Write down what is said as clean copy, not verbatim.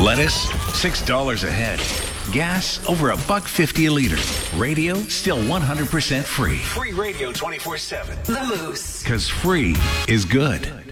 Lettuce, $6 a head. Gas, over $1.50 a liter. Radio, still 100% free. Free radio 24/7. The Moose. Because free is good.